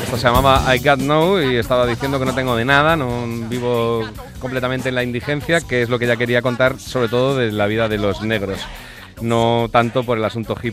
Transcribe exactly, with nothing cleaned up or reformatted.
Esto se llamaba I Got No y estaba diciendo que no tengo de nada, no vivo completamente en la indigencia, que es lo que ella quería contar, sobre todo de la vida de los negros. No tanto por el asunto hip